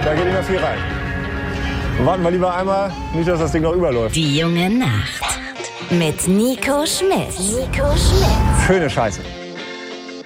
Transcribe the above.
Da geht nicht mehr viel rein. Warten wir lieber einmal, nicht, dass das Ding noch überläuft. Die junge Nacht. Mit Nico Schmidt. Schöne Scheiße.